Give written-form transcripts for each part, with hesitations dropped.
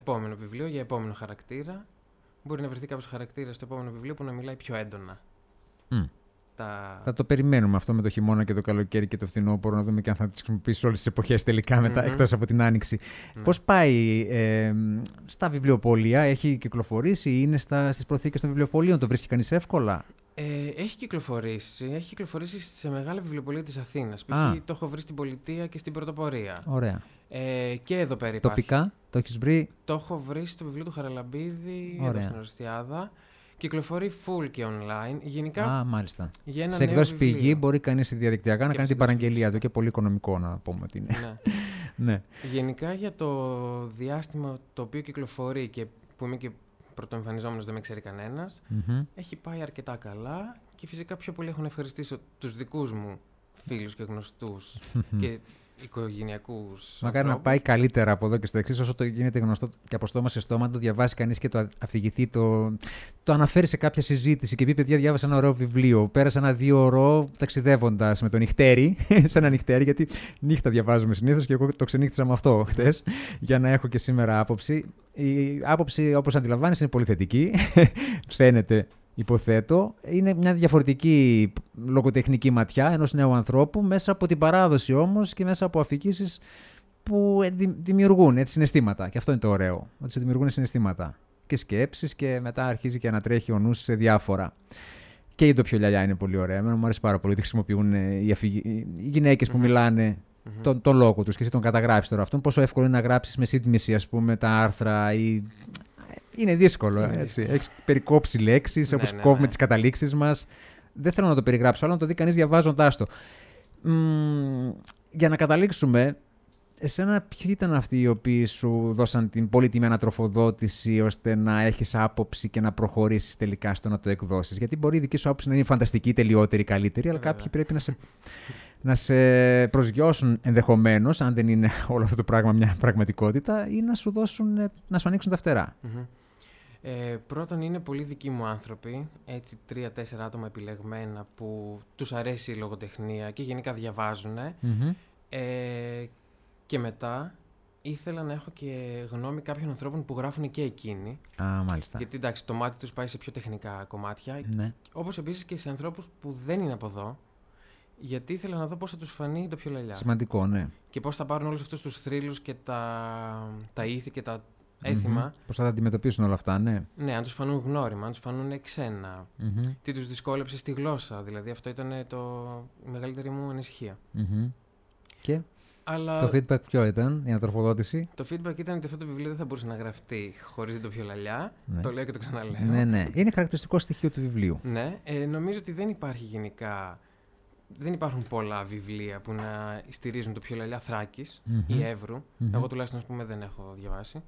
επόμενο βιβλίο, για επόμενο χαρακτήρα. Μπορεί να βρεθεί κάποιος χαρακτήρας στο επόμενο βιβλίο που να μιλάει πιο έντονα. Θα το περιμένουμε αυτό με το χειμώνα και το καλοκαίρι και το φθινόπωρο, να δούμε και αν θα τις χρησιμοποιήσει όλες τις εποχές τελικά μετά, εκτός από την Άνοιξη. Πώς πάει στα βιβλιοπωλεία, έχει κυκλοφορήσει, είναι στις προθήκες των βιβλιοπωλείων, το βρίσκει κανείς εύκολα? Έχει κυκλοφορήσει σε μεγάλα βιβλιοπωλεία της Αθήνας. Π.χ. το έχω βρει στην Πολιτεία και στην Πρωτοπορία. Ωραία. Και εδώ πέρα υπάρχει. Τοπικά, το έχεις βρει? Το έχω βρει στο βιβλίο του Χαραλαμπίδη, εδώ στην Οριστιάδα. Κυκλοφορεί full και online. Γενικά, μάλιστα. Για ένα σε εκδόσεις Πηγή μπορεί κανείς διαδικτυακά να κάνει την παραγγελία του, και πολύ οικονομικό να πούμε ότι είναι. Ναι. Γενικά για το διάστημα το οποίο κυκλοφορεί και που είμαι και πρωτοεμφανιζόμενος, δεν με ξέρει κανένας, έχει πάει αρκετά καλά και φυσικά πιο πολύ έχω να ευχαριστήσω τους δικούς μου φίλους και γνωστούς και οικογενειακούς. Μακάρι να πάει καλύτερα από εδώ και στο εξής, όσο το γίνεται γνωστό και από στόμα σε στόμα, το διαβάσει κανείς και το αφηγηθεί, το αναφέρει σε κάποια συζήτηση και πει: παιδιά, διάβασα ένα ωραίο βιβλίο. Πέρασα ένα 2 ώρο ταξιδεύοντας με το νυχτέρι, σε ένα νυχτέρι, γιατί νύχτα διαβάζουμε συνήθως και εγώ το ξενύχτησα με αυτό χτες, για να έχω και σήμερα άποψη. Η άποψη, όπως αντιλαμβάνεις, είναι πολύ θετική. Φαίνεται. Υποθέτω, είναι μια διαφορετική λογοτεχνική ματιά ενός νέου ανθρώπου, μέσα από την παράδοση όμως και μέσα από αφηγήσεις που δημιουργούν συναισθήματα. Και αυτό είναι το ωραίο, ότι σου δημιουργούν συναισθήματα και σκέψεις, και μετά αρχίζει και ανατρέχει ο νους σε διάφορα. Και η ντοπιολιαλιά είναι πολύ ωραία. Μου αρέσει πάρα πολύ ότι χρησιμοποιούν οι γυναίκες που μιλάνε τον λόγο τους, και εσύ τον καταγράφεις τώρα αυτόν. Πόσο εύκολο είναι να γράψεις με σύντμηση, ας πούμε, τα άρθρα ή. Είναι δύσκολο. Έχεις περικόψει λέξεις, όπως κόβουμε τις καταλήξεις μας. Δεν θέλω να το περιγράψω, αλλά να το δει κανείς διαβάζοντάς το. Για να καταλήξουμε, εσένα ποιοι ήταν αυτοί οι οποίοι σου δώσαν την πολύτιμη ανατροφοδότηση ώστε να έχεις άποψη και να προχωρήσεις τελικά στο να το εκδώσεις? Γιατί μπορεί η δική σου άποψη να είναι φανταστική, τελειότερη, καλύτερη, αλλά κάποιοι πρέπει να σε προσγειώσουν ενδεχομένως, αν δεν είναι όλο αυτό το πράγμα μια πραγματικότητα, ή να σου ανοίξουν τα φτερά. Πρώτον, είναι πολύ δικοί μου άνθρωποι, έτσι 3-4 άτομα επιλεγμένα που τους αρέσει η λογοτεχνία και γενικά διαβάζουν. Και μετά ήθελα να έχω και γνώμη κάποιων ανθρώπων που γράφουν και εκείνοι. Μάλιστα. Γιατί εντάξει, το μάτι τους πάει σε πιο τεχνικά κομμάτια. Ναι. Όπως επίσης και σε ανθρώπους που δεν είναι από εδώ. Γιατί ήθελα να δω πώς θα τους φανεί το πιο λαλιά. Σημαντικό, ναι. Και πώς θα πάρουν όλους αυτούς τους θρύλους και τα ήθη και τα έθιμα. Πώς θα τα αντιμετωπίσουν όλα αυτά, ναι. Ναι, αν τους φανούν γνώριμα, αν τους φανούν ξένα. Τι τους δυσκόλεψε στη γλώσσα. Δηλαδή, αυτό ήταν η μεγαλύτερη μου ανησυχία. Και αλλά το feedback ποιο ήταν, η ανατροφοδότηση? Το feedback ήταν ότι αυτό το βιβλίο δεν θα μπορούσε να γραφτεί χωρίς την ντοπιολαλιά. Ναι. Το λέω και το ξαναλέω. Ναι. Είναι χαρακτηριστικό στοιχείο του βιβλίου. Ναι. Νομίζω ότι δεν υπάρχει γενικά. Δεν υπάρχουν πολλά βιβλία που να στηρίζουν το ντοπιολαλιά Θράκης ή Εύρου. Εγώ τουλάχιστον, ας πούμε, δεν έχω διαβάσει.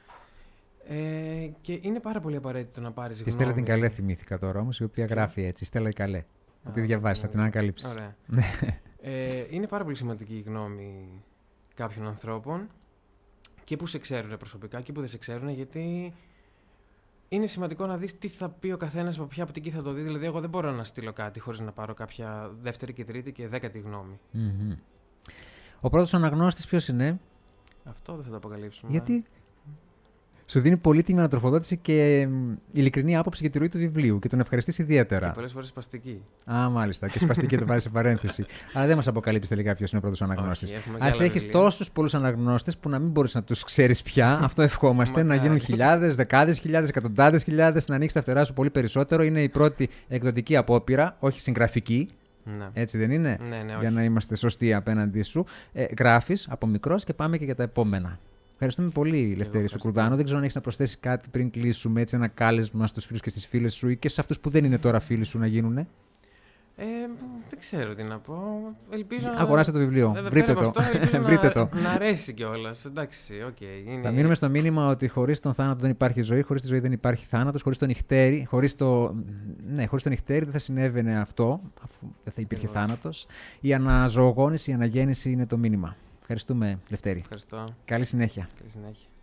Και είναι πάρα πολύ απαραίτητο να πάρεις γνώμη. Και Στέλλα την Καλέ θυμήθηκα τώρα όμως, η οποία γράφει έτσι. Στέλλα η Καλέ. Ότι διαβάσεις, θα την ανακαλύψεις. Ωραία. Είναι πάρα πολύ σημαντική η γνώμη κάποιων ανθρώπων, και που σε ξέρουν προσωπικά και που δεν σε ξέρουν, γιατί είναι σημαντικό να δεις τι θα πει ο καθένας, από ποια οπτική θα το δει. Δηλαδή, εγώ δεν μπορώ να στείλω κάτι χωρίς να πάρω κάποια δεύτερη και τρίτη και 10η γνώμη. Ο πρώτος αναγνώστης ποιος είναι? Αυτό δεν θα το αποκαλύψουμε. Γιατί? Σου δίνει πολύτιμη ανατροφοδότηση και ειλικρινή άποψη για τη ροή του βιβλίου και τον ευχαριστείς ιδιαίτερα. Και πολλές φορές σπαστική. Μάλιστα. Και σπαστική το πάρει σε παρένθεση. Αλλά δεν μας αποκαλύψεις τελικά ποιος είναι ο πρώτος αναγνώστης. Ας έχεις τόσους πολλούς αναγνώστες που να μην μπορείς να τους ξέρεις πια. Αυτό ευχόμαστε. Να γίνουν χιλιάδες, δεκάδες χιλιάδες, εκατοντάδες χιλιάδες, να ανοίξεις τα φτερά σου πολύ περισσότερο. Είναι η πρώτη εκδοτική απόπειρα, όχι συγγραφική. Ναι. Έτσι δεν είναι? Ναι, για να είμαστε σωστοί απέναντί σου. Γράφεις από μικρός και πάμε και για τα επόμενα. Ευχαριστούμε πολύ, Λευτέρη Σουκουρδάνο. Δεν ξέρω αν έχεις να προσθέσεις κάτι πριν κλείσουμε, έτσι ένα κάλεσμα στους φίλους και στις φίλες σου ή και σε αυτούς που δεν είναι τώρα φίλοι σου να γίνουνε. Δεν ξέρω τι να πω. Ελπίζω αγοράστε το βιβλίο. Βρείτε το. Βρείτε το. Να αρέσει κιόλας. Εντάξει, okay. Θα μείνουμε στο μήνυμα ότι χωρίς τον θάνατο δεν υπάρχει ζωή, χωρίς τη ζωή δεν υπάρχει θάνατος, χωρίς το νυχτέρι, χωρίς το νυχτέρι δεν θα συνέβαινε αυτό, αφού δεν θα υπήρχε θάνατος. Η αναζωογόνηση, η αναγέννηση είναι το μήνυμα. Ευχαριστούμε, Λευτέρη. Ευχαριστώ. Καλή συνέχεια. Καλή συνέχεια.